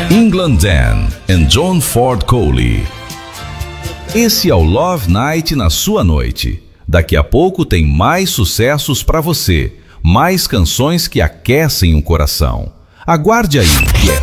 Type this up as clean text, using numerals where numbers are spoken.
England Dan and John Ford Coley. Esse é o Love Night na sua noite. Daqui a pouco tem mais sucessos para você, mais canções que aquecem o coração. Aguarde aí, que é